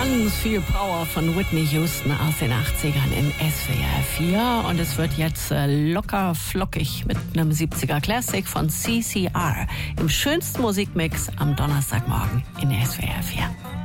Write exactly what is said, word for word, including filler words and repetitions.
Ganz viel Power von Whitney Houston aus den achtzigern in S W R vier. Und es wird jetzt äh, locker flockig mit einem siebziger Classic von C C R im schönsten Musikmix am Donnerstagmorgen in S W R vier.